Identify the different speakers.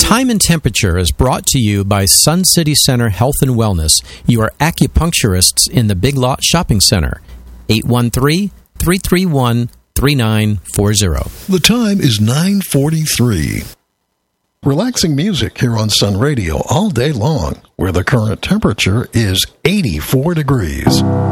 Speaker 1: Time and Temperature is brought to you by Sun City Center Health and Wellness, your acupuncturists in the Big Lot Shopping Center. 813-331-3940.
Speaker 2: The time is 9:43. Relaxing music here on Sun Radio all day long, where the current temperature is 84 degrees.